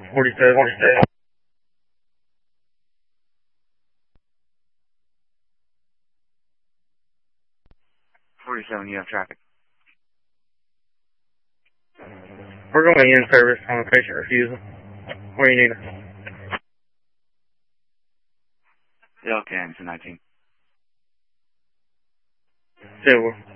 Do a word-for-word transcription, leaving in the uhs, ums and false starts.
forty-seven. forty-seven, you have traffic. We're going in service on a patient refusal. Where do you need us? L ten to nineteen. Silver.